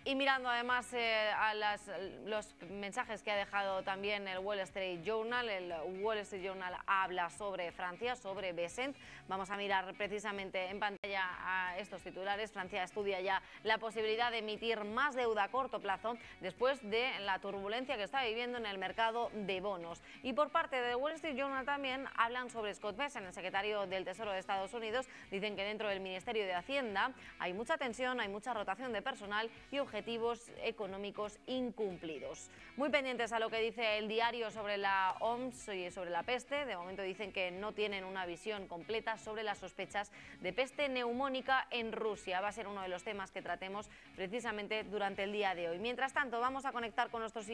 Y mirando además los mensajes que ha dejado también el Wall Street Journal habla sobre Francia, sobre Bessent. Vamos a mirar precisamente en pantalla a estos titulares. Francia estudia ya la posibilidad de emitir más deuda a corto plazo después de la turbulencia que está viviendo en el mercado de bonos. Y por parte de Wall Street Journal también hablan sobre Scott Bessent, el secretario del Tesoro de Estados Unidos. Dicen que dentro del Ministerio de Hacienda hay mucha tensión, hay mucha rotación de personal y objetivos económicos incumplidos. Muy pendientes a lo que dice el diario sobre la OMS y sobre la peste. De momento dicen que no tienen una visión completa sobre las sospechas de peste neumónica en Rusia. Va a ser uno de los temas que tratemos precisamente durante el día de hoy. Mientras tanto, vamos a conectar con nuestro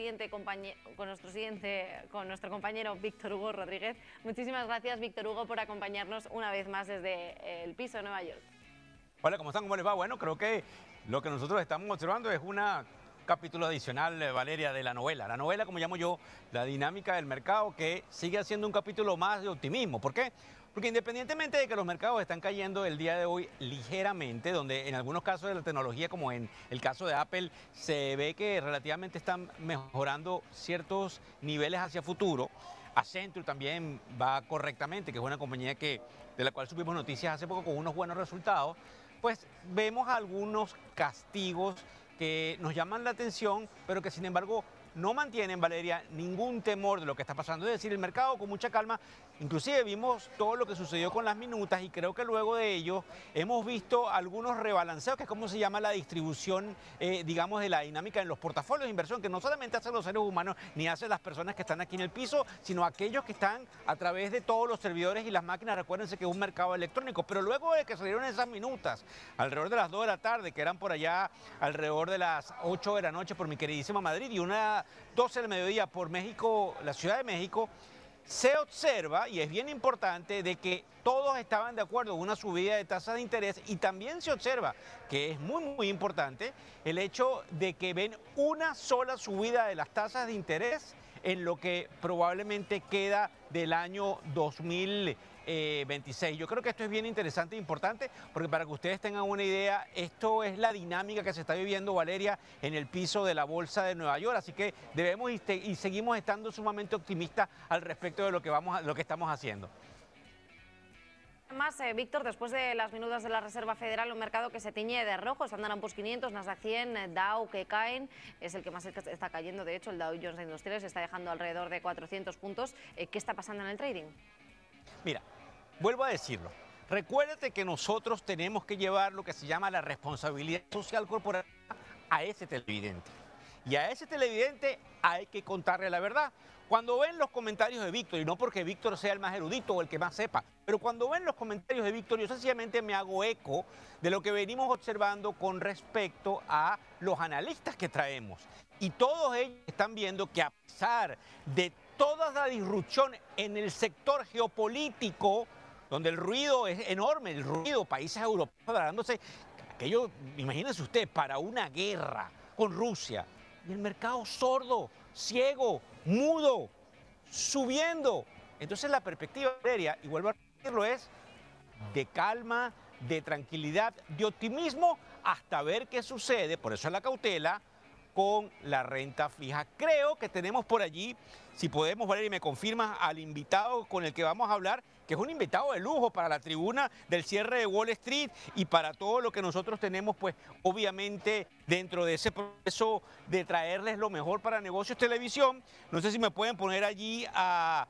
compañero Víctor Hugo Rodríguez. Muchísimas gracias, Víctor Hugo, por acompañarnos una vez más desde el piso de Nueva York. Hola, ¿cómo están? ¿Cómo les va? Bueno, creo que lo que nosotros estamos observando es un capítulo adicional, Valeria, de la novela, como llamo yo, la dinámica del mercado, que sigue siendo un capítulo más de optimismo. ¿Por qué? Porque independientemente de que los mercados están cayendo el día de hoy ligeramente, donde en algunos casos de la tecnología, como en el caso de Apple, se ve que relativamente están mejorando ciertos niveles hacia futuro. Accenture también va correctamente, que es una compañía de la cual subimos noticias hace poco con unos buenos resultados. Pues vemos algunos castigos que nos llaman la atención, pero que sin embargo no mantienen, Valeria, ningún temor de lo que está pasando. Es decir, el mercado con mucha calma. Inclusive vimos todo lo que sucedió con las minutas y creo que luego de ello hemos visto algunos rebalanceos, que es como se llama la distribución, digamos, de la dinámica en los portafolios de inversión, que no solamente hacen los seres humanos ni hacen las personas que están aquí en el piso, sino aquellos que están a través de todos los servidores y las máquinas. Recuérdense que es un mercado electrónico, pero luego de que salieron esas minutas, alrededor de las 2 de la tarde, que eran por allá alrededor de las 8 de la noche por mi queridísima Madrid, y una 12 del mediodía por México, la Ciudad de México, se observa, y es bien importante, de que todos estaban de acuerdo en una subida de tasas de interés, y también se observa, que es muy importante, el hecho de que ven una sola subida de las tasas de interés en lo que probablemente queda del año 2026. Yo creo que esto es bien interesante e importante, porque para que ustedes tengan una idea, esto es la dinámica que se está viviendo, Valeria, en el piso de la Bolsa de Nueva York. Así que debemos y seguimos estando sumamente optimistas al respecto de lo que estamos haciendo. Además, Víctor, después de las minutas de la Reserva Federal, un mercado que se tiñe de rojo, Standard & Poor's 500, Nasdaq 100, Dow que caen, es el que más está cayendo. De hecho, el Dow Jones Industriales está dejando alrededor de 400 puntos. ¿Qué está pasando en el trading? Mira, vuelvo a decirlo. Recuérdate que nosotros tenemos que llevar lo que se llama la responsabilidad social corporativa a ese televidente. Y a ese televidente hay que contarle la verdad. Cuando ven los comentarios de Víctor, y no porque Víctor sea el más erudito o el que más sepa, pero cuando ven los comentarios de Víctor, yo sencillamente me hago eco de lo que venimos observando con respecto a los analistas que traemos. Y todos ellos están viendo que a pesar de toda la disrupción en el sector geopolítico, donde el ruido es enorme, el ruido, países europeos dándose, aquello, imagínense usted, para una guerra con Rusia, y el mercado sordo, ciego, mudo, subiendo. Entonces la perspectiva aérea, y vuelvo a repetirlo, es de calma, de tranquilidad, de optimismo, hasta ver qué sucede, por eso es la cautela, con la renta fija. Creo que tenemos por allí, si podemos, Valeria, y me confirmas, al invitado con el que vamos a hablar, que es un invitado de lujo para la tribuna del cierre de Wall Street y para todo lo que nosotros tenemos, pues obviamente dentro de ese proceso de traerles lo mejor para Negocios Televisión. No sé si me pueden poner allí a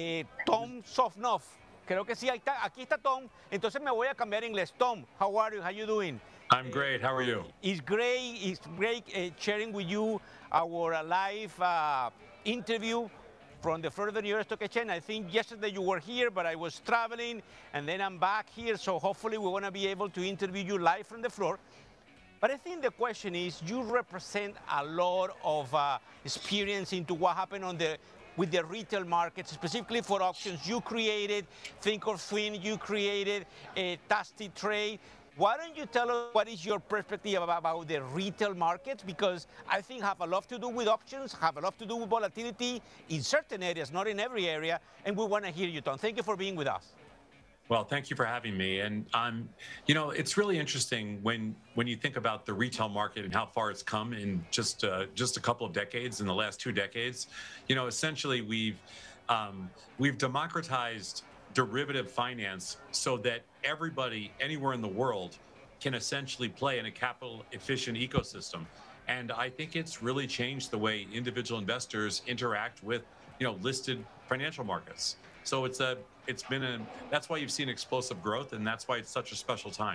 Tom Sofnoff. Creo que sí, ahí está, aquí está Tom. Entonces me voy a cambiar a inglés. Tom, how are you? How you doing? I'm great. How are you? It's great sharing with you our live interview from the Florida New York Stock Exchange. I think yesterday you were here, but I was traveling, and then I'm back here, so hopefully we're going to be able to interview you live from the floor. But I think the question is, you represent a lot of experience into what happened with the retail markets, specifically for auctions. You created Thinkorswim, you created Tasty Trade. Why don't you tell us what is your perspective about the retail markets? Because I think have a lot to do with options, have a lot to do with volatility in certain areas, not in every area, and we want to hear you, Tom. Thank you for being with us. Well, thank you for having me. And it's really interesting when you think about the retail market and how far it's come in just a couple of decades, in the last 2 decades. Essentially we've democratized derivative finance so that everybody anywhere in the world can essentially play in a capital efficient ecosystem. And I think it's really changed the way individual investors interact with, listed financial markets. So that's why you've seen explosive growth, and that's why it's such a special time.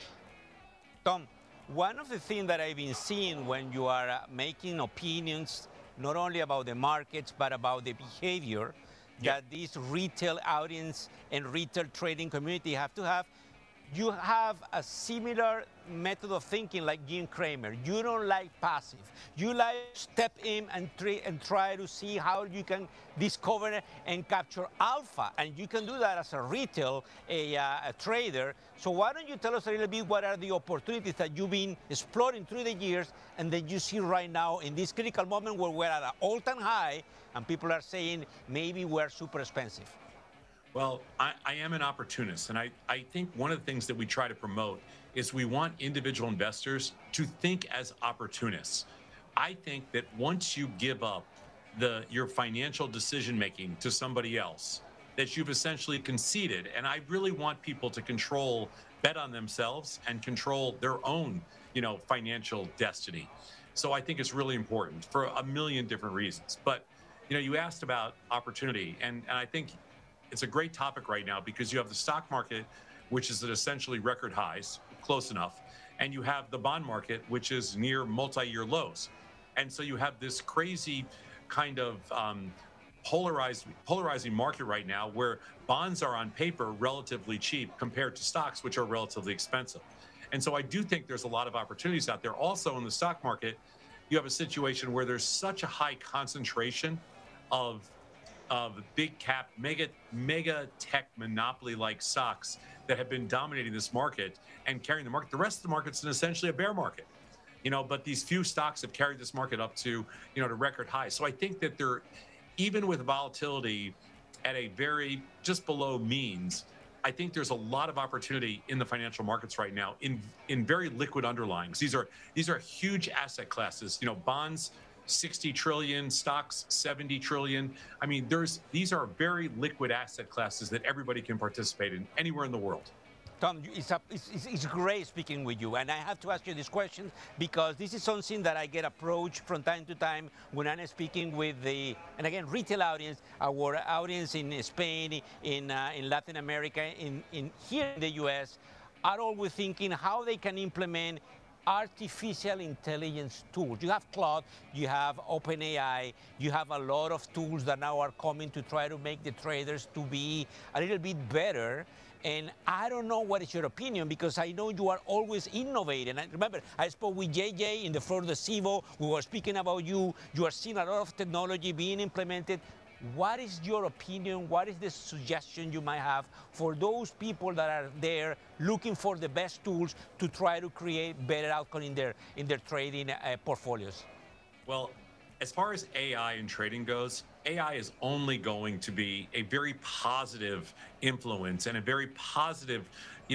Tom, one of the things that I've been seeing when you are making opinions, not only about the markets, but about the behavior that this retail audience and retail trading community have to have, you have a similar method of thinking like Jim Cramer. You don't like passive. You like step in and try to see how you can discover and capture alpha. And you can do that as a retail, a trader. So why don't you tell us a little bit what are the opportunities that you've been exploring through the years and that you see right now in this critical moment where we're at an all-time high and people are saying maybe we're super expensive? Well, I am an opportunist, and I think one of the things that we try to promote is we want individual investors to think as opportunists. I think that once you give up your financial decision making to somebody else, that you've essentially conceded. And I really want people to bet on themselves and control their own, financial destiny. So I think it's really important for a million different reasons. But, you asked about opportunity, and I think it's a great topic right now because you have the stock market, which is at essentially record highs, close enough, and you have the bond market, which is near multi-year lows. And so you have this crazy kind of polarizing market right now where bonds are on paper relatively cheap compared to stocks, which are relatively expensive. And so I do think there's a lot of opportunities out there. Also in the stock market, you have a situation where there's such a high concentration of big cap, mega tech monopoly-like stocks that have been dominating this market and carrying the market. The rest of the market's essentially a bear market, but these few stocks have carried this market up to, to record highs. So I think that even with volatility at a very just below means, I think there's a lot of opportunity in the financial markets right now in very liquid underlyings. These are huge asset classes, bonds, 60 trillion, stocks 70 trillion. I mean, these are very liquid asset classes that everybody can participate in anywhere in the world. Tom, it's great speaking with you, and I have to ask you this question because this is something that I get approached from time to time when I'm speaking with and again, retail audience, our audience in Spain, in Latin America, here in the US, are always thinking how they can implement artificial intelligence tools. You have Claude, you have OpenAI, you have a lot of tools that now are coming to try to make the traders to be a little bit better. And I don't know what is your opinion because I know you are always innovating. And remember, I spoke with JJ in the Florida CIVO. We were speaking about you. You are seeing a lot of technology being implemented. What is your opinion? What is the suggestion you might have for those people that are there looking for the best tools to try to create better outcome in their trading portfolios? Well, as far as AI and trading goes, AI is only going to be a very positive influence and a very positive,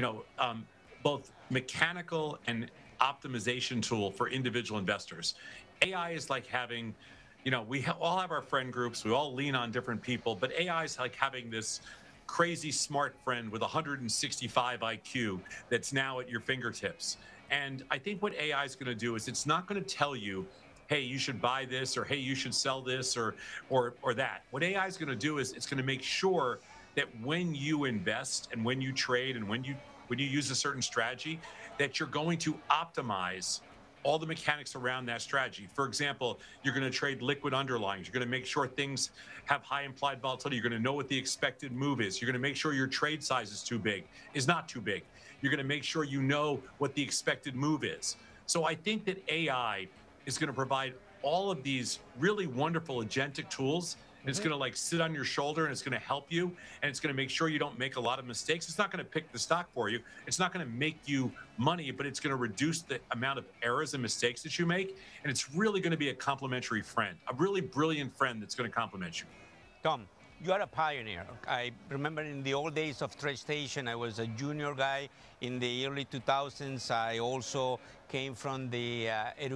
both mechanical and optimization tool for individual investors. AI is like having, we all have our friend groups, we all lean on different people, but AI is like having this crazy smart friend with 165 IQ that's now at your fingertips. And I think what AI is going to do is it's not going to tell you, hey, you should buy this, or hey, you should sell this, or that. What AI is going to do is it's going to make sure that when you invest and when you trade and when you use a certain strategy, that you're going to optimize all the mechanics around that strategy. For example, you're going to trade liquid underlyings. You're going to make sure things have high implied volatility. You're going to know what the expected move is. You're going to make sure your trade size is not too big. You're going to make sure you know what the expected move is. So I think that AI is going to provide all of these really wonderful agentic tools. And it's going to like sit on your shoulder and it's going to help you. And it's going to make sure you don't make a lot of mistakes. It's not going to pick the stock for you. It's not going to make you money, but it's going to reduce the amount of errors and mistakes that you make. And it's really going to be a complementary friend, a really brilliant friend that's going to complement you. Tom, you are a pioneer. I remember in the old days of TradeStation, I was a junior guy. In the early 2000s, I also came from the